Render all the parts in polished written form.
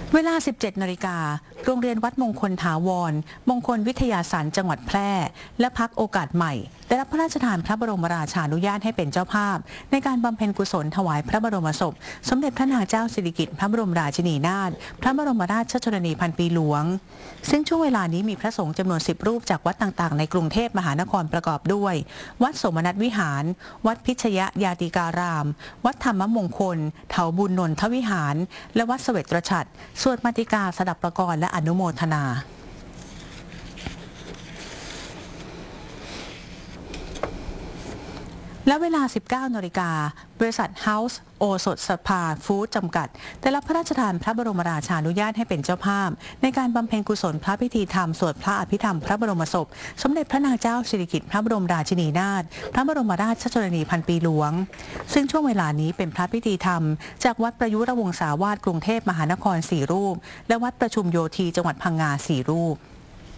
เวลา 17 นาฬิกา โรงเรียนวัดมงคลถาวร มงคลวิทยาสารจังหวัดแพร่ และพรรคโอกาสใหม่ ได้รับพระราชทานพระบรมราชานุญาตให้เป็นเจ้าภาพในการบำเพ็ญกุศลถวายพระบรมศพ สมเด็จพระนางเจ้าสิริกิติ์พระบรมราชินีนาถ พระบรมราชชนนีพันปีหลวง ซึ่งช่วงเวลานี้มีพระสงฆ์จำนวน 10 รูปจากวัดต่างๆในกรุงเทพมหานครประกอบด้วย วัดโสมนัสวิหาร วัดพิชยยาติการาม วัดธรรมมงคล เถาบุญนนทวิหาร และวัดเสวตฉัตร สวดมาติกาสดับประกรณ์และอนุโมทนา และเวลา 19 นาฬิกา บริษัท House โอสถสภาฟู้ดจำกัดได้รับพระราชทานพระบรมราชานุญาตให้เป็นเจ้าภาพในการบำเพ็ญกุศลพระพิธีธรรมสวดพระอภิธรรมพระบรมศพสมเด็จพระนางเจ้าสิริกิติ์พระบรมราชินีนาถพระบรมราชชนนีพันปีหลวงซึ่งช่วงเวลานี้เป็นพระพิธีธรรมจากวัดประยุรวงศาวาสกรุงเทพมหานคร4 รูปและวัดประชุมโยธีจังหวัดพังงา4 รูป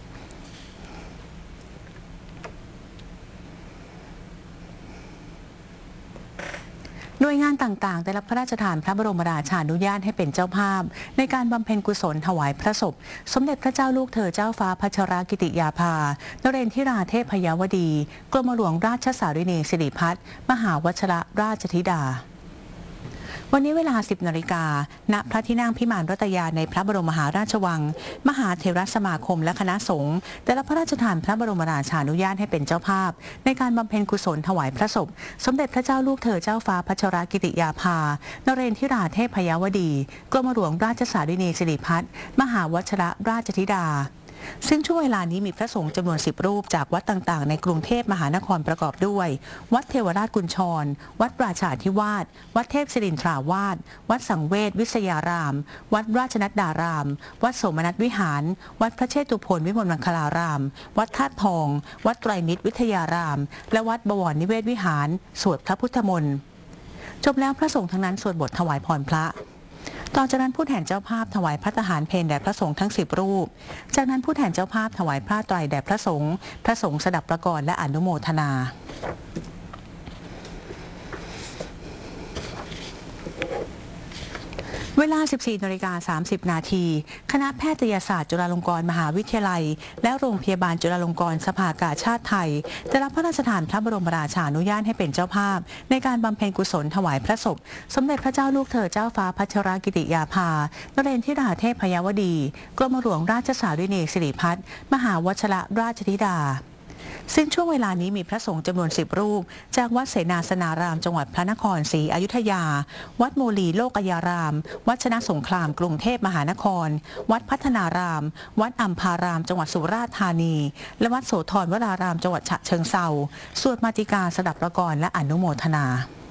หน่วยงานต่างๆได้รับพระราชทานพระบรมราชานุญาตให้เป็นเจ้าภาพในการบำเพ็ญกุศลถวายพระศพสมเด็จพระเจ้าลูกเธอเจ้าฟ้าพัชรกิติยาภานเรนทิราเทพยวดีกรมหลวงราชสารินีสิริพัฒน์มหาวชรราชธิดาวันนี้เวลา 10 นาฬิกา ณ พระที่นั่งพิมานรัตยาในพระบรมมหาราชวัง มหาเถรสมาคมและคณะสงฆ์ได้รับพระราชทานพระบรมราชานุญาตให้เป็นเจ้าภาพในการบำเพ็ญกุศลถวายพระศพสมเด็จพระเจ้าลูกเธอเจ้าฟ้าพัชรกิติยาภานเรนทิราเทพยวดีกรมหลวงราชสารินีสิริพัฒน์มหาวชรราชธิดาซึ่งช่วงเวลานี้มีพระสงฆ์จำนวน 10 รูปจากวัดต่างๆในกรุงเทพมหานครประกอบด้วยวัดเทวราชกุญชรวัดปราชาธิวาสวัดเทพศิรินทราวาสวัดสังเวชวิทยารามวัดราชนัดดารามวัดโสมนัสวิหารวัดพระเชตุพนวิมลมังคลารามวัดธาตุทองวัดไตรมิตรวิทยารามและวัดบวรนิเวศวิหารสวดพระพุทธมนต์จบแล้วพระสงฆ์ทั้งนั้นสวดบทถวายพรพระต่อจากนั้นผู้แทนเจ้าภาพถวายพระทหารเพลแด่พระสงฆ์ทั้ง 10 รูปจากนั้นผู้แทนเจ้าภาพถวายผ้าไตรแด่พระสงฆ์สดับประกรณ์และอนุโมทนาเวลา 14 นาฬิกา 30 นาทีคณะแพทยศาสตร์จุฬาลงกรณ์มหาวิทยาลัยและโรงพยาบาลจุฬาลงกรณ์สภากาชาติไทยได้รับพระราชทานพระบรมราชานุญาตให้เป็นเจ้าภาพในการบำเพ็ญกุศลถวายพระศพสมเด็จพระเจ้าลูกเธอเจ้าฟ้าพัชรกิติยาภานเรนทิราเทพยวดีกรมหลวงราชสารินีสิริพัฒน์มหาวชรราชธิดาซึ่งช่วงเวลานี้มีพระสงฆ์จำนวน 10 รูปจากวัดเสนาสนารามจังหวัดพระนครศรีอยุธยาวัดโมลีโลกยารามวัดชนะสงครามกรุงเทพมหานครวัดพัฒนารามวัดอัมพารามจังหวัดสุราษฎร์ธานีและวัดโสธรวรารามจังหวัดฉะเชิงเทราสวดมาติกาสดับประกรณ์และอนุโมทนา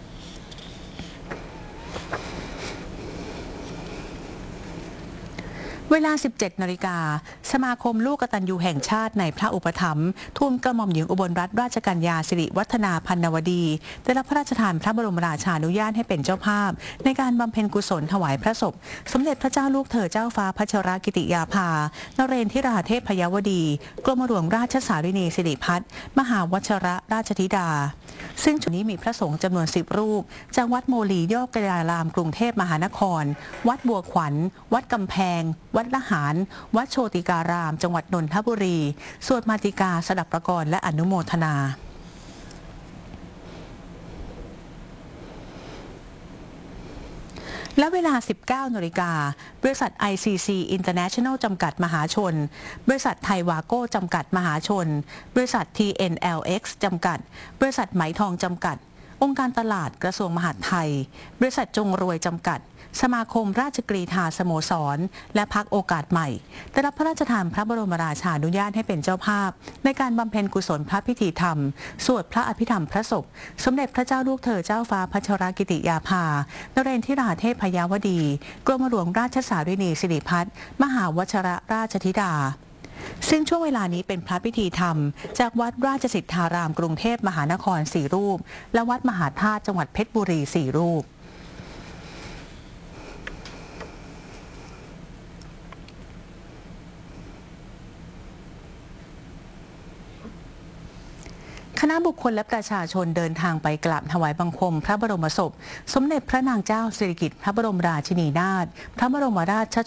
เวลา 17 นาฬิกาสมาคมลูกกตัญญูแห่งชาติในพระอุปถัมภ์ทูลกระหม่อมหญิงอุบลรัตนราชกัญญาสิริวัฒนาพันนวดีได้รับพระราชทานพระบรมราชานุญาตให้เป็นเจ้าภาพในการบำเพ็ญกุศลถวายพระศพสมเด็จพระเจ้าลูกเธอเจ้าฟ้าพัชรกิติยาภานเรนทิราเทพยวดีกรมหลวงราชสารินีสิริพัฒน์มหาวชรราชธิดาซึ่งจุดนี้มีพระสงฆ์จำนวน 10 รูปจากวัดโมลีโยกยารามกรุงเทพมหานครวัดบัวขวัญวัดกำแพงวัดละหารวัดโชติการามจังหวัดนนทบุรีสวดมาติกาสดับประกรณ์และอนุโมทนาและเวลา 19 นาฬิกาบริษัท ICC International จำกัดมหาชนบริษัทไทยวาโก้จำกัดมหาชนบริษัท TNLX จำกัดบริษัทไหมทองจำกัดองค์การตลาดกระทรวงมหาดไทยบริษัทจงรวยจำกัดสมาคมราชกรีฑาสโมสรและพรรคโอกาสใหม่ได้รับพระราชทานพระบรมราชานุญาตให้เป็นเจ้าภาพในการบำเพ็ญกุศลพระพิธีธรรมสวดพระอภิธรรมพระศพสมเด็จพระเจ้าลูกเธอเจ้าฟ้าพัชรกิติยาภานเรนทิราเทพยวดีกรมหลวงราชสารินีสิริพัฒน์มหาวชรราชธิดาซึ่งช่วงเวลานี้เป็นพระพิธีธรรมจากวัดราชสิทธารามกรุงเทพมหานคร4 รูปและวัดมหาธาตุจังหวัดเพชรบุรี4 รูป คณะบุคคลและประชาชนเดินทางไปกราบถวายบังคมพระบรมศพสมเด็จพระนางเจ้าสิริกิติ์พระบรมราชินีนาถพระบรมราช